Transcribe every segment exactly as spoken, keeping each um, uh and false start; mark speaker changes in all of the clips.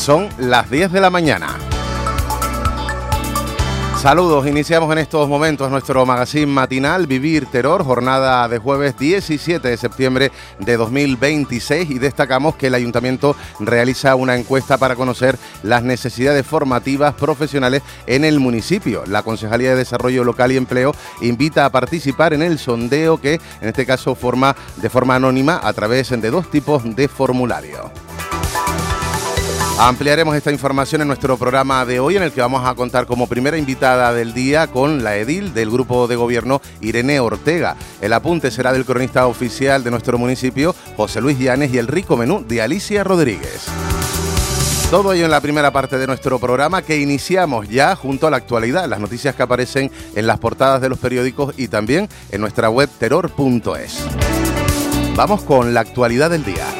Speaker 1: Son las diez de la mañana. Saludos, iniciamos en estos momentos nuestro magazine matinal Vivir Terror, jornada de jueves diecisiete de septiembre de dos mil veintiséis, y destacamos que el Ayuntamiento realiza una encuesta para conocer las necesidades formativas profesionales en el municipio. La Concejalía de Desarrollo Local y Empleo invita a participar en el sondeo que en este caso forma de forma anónima a través de dos tipos de formulario. Ampliaremos esta información en nuestro programa de hoy, en el que vamos a contar como primera invitada del día con la edil del Grupo de Gobierno, Irene Ortega. El apunte será del cronista oficial de nuestro municipio, José Luis Llanes, y el rico menú de Alicia Rodríguez. Todo ello en la primera parte de nuestro programa, que iniciamos ya junto a la actualidad, las noticias que aparecen en las portadas de los periódicos y también en nuestra web terror punto es. Vamos con la actualidad del día.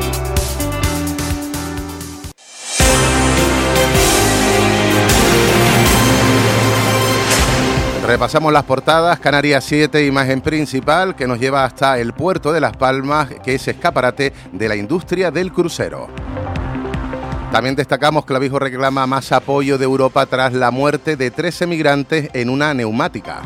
Speaker 1: Repasamos las portadas. Canarias siete, imagen principal que nos lleva hasta el puerto de Las Palmas, que es escaparate de la industria del crucero. También destacamos que Clavijo reclama más apoyo de Europa tras la muerte de trece migrantes en una neumática.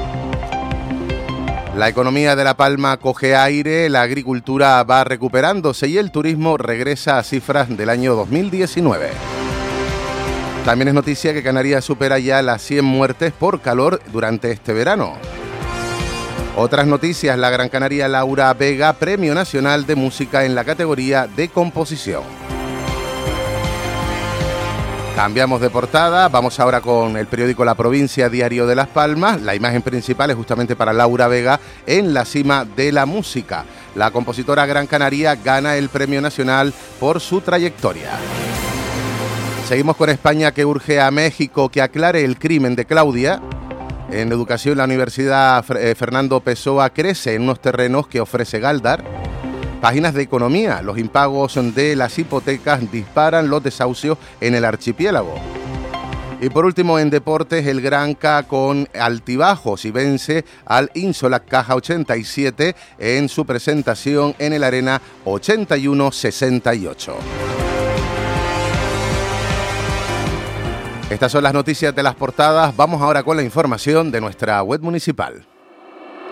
Speaker 1: La economía de La Palma coge aire, la agricultura va recuperándose y el turismo regresa a cifras del año dos mil diecinueve. También es noticia que Canarias supera ya las cien muertes por calor durante este verano. Otras noticias: la Gran Canaria Laura Vega, Premio Nacional de Música en la categoría de composición. Cambiamos de portada, vamos ahora con el periódico La Provincia, Diario de Las Palmas. La imagen principal es justamente para Laura Vega en la cima de la música. La compositora Gran Canaria gana el Premio Nacional por su trayectoria. Seguimos con España, que urge a México que aclare el crimen de Claudia. En educación, la Universidad Fernando Pessoa crece en unos terrenos que ofrece Galdar. Páginas de economía: los impagos de las hipotecas disparan los desahucios en el archipiélago. Y por último, en deportes, el Granca con altibajos y vence al Insolac Caja ochenta y siete en su presentación en el Arena ochenta y uno sesenta y ocho. Estas son las noticias de las portadas. Vamos ahora con la información de nuestra web municipal.